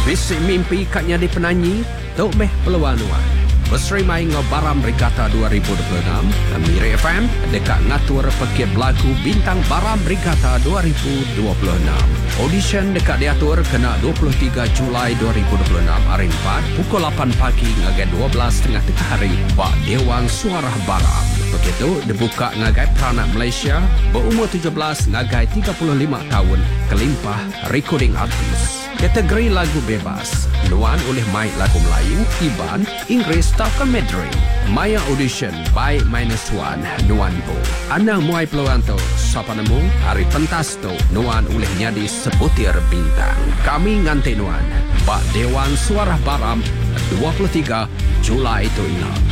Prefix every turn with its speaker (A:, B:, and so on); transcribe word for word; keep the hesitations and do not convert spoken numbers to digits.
A: Bisik mimpi katnya di penanyi, tok meh peluang nuan. Berserimai ngobaram Regatta dua ribu dua puluh enam, Miri F M dekat ngatur pekit berlaku bintang Baram Regatta dua ribu dua puluh enam. Audition dekat diatur kena dua puluh tiga Julai dua ribu dua puluh enam hari empat pukul lapan pagi ngagai dua belas tengah tengah hari bak Dewan Suara Baram. Begitu dibuka ngagai peranak Malaysia berumur tujuh belas ngagai tiga puluh lima tahun kelimpah recording artis. Kategori lagu bebas, nuan oleh mic lagu Melayu, Iban, Inggeris, atau Mandarin. Maya audition by minus one, nuan po. Anda muai peluang tu, siapa nemu? Hari pentas tu, nuan oleh nyadi sebutir bintang. Kami nganti nuan, bak Dewan Suara Baram dua puluh tiga Julai itu ingat.